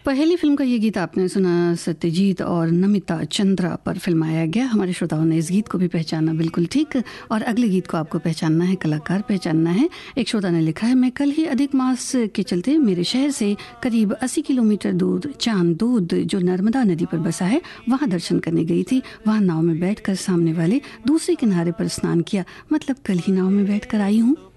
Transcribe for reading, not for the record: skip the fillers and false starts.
पहली फिल्म का ये गीत आपने सुना, सत्यजीत और नमिता चंद्रा पर फिल्माया गया। हमारे श्रोताओं ने इस गीत को भी पहचाना बिल्कुल ठीक। और अगले गीत को आपको पहचानना है, कलाकार पहचानना है। एक श्रोता ने लिखा है, मैं कल ही अधिक मास के चलते मेरे शहर से करीब 80 किलोमीटर दूर चांदोद जो नर्मदा नदी पर बसा है वहाँ दर्शन करने गई थी। वहाँ नाव में बैठकर सामने वाले दूसरे किनारे पर स्नान किया। मतलब कल ही नाव में बैठकर आई हूँ।